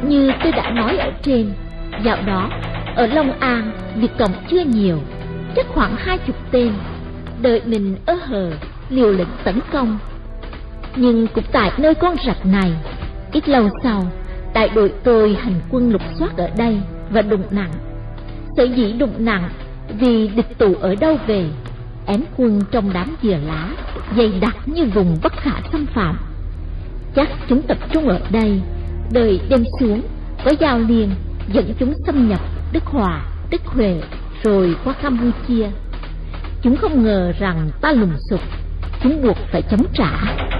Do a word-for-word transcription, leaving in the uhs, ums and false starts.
Như tôi đã nói ở trên, dạo đó ở Long An Việt Cộng chưa nhiều, chắc khoảng hai chục tên, đợi mình ơ hờ liều lĩnh tấn công. Nhưng cũng tại nơi con rạch này, ít lâu sau, đại đội tôi hành quân lục soát ở đây và đụng nặng. Sở dĩ đụng nặng vì địch tụ ở đâu về, ém quân trong đám dừa lá dày đặc như vùng bất khả xâm phạm. Chắc chúng tập trung ở đây, đợi đêm xuống có giao liền dẫn chúng xâm nhập Đức Hòa, Đức Huệ, rồi qua Campuchia. Chúng không ngờ rằng ta lùng sục, chúng buộc phải chống trả.